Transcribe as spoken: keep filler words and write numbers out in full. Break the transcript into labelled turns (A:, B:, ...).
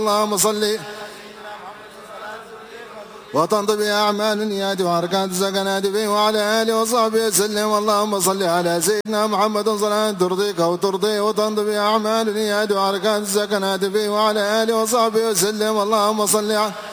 A: اللهم صل وتنطبي أعمال النيات وحركات السكنات به وعلى آله وصحبه وسلم. اللهم صل على سيدنا محمد صلاة ترضيك وترضيه وتنطبي أعمال النيات وحركات السكنات به وعلى آله وصحبه وسلم. اللهم صل على